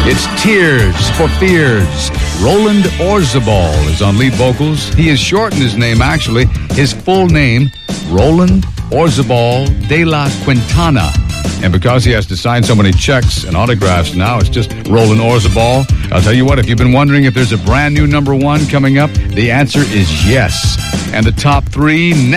It's Tears for Fears. Roland Orzabal is on lead vocals. He has shortened his name, actually. His full name, Roland Orzabal de la Quintana. And because he has to sign so many checks and autographs now, it's just Roland Orzabal. I'll tell you what, if you've been wondering if there's a brand new number one coming up, the answer is yes. And the top three next.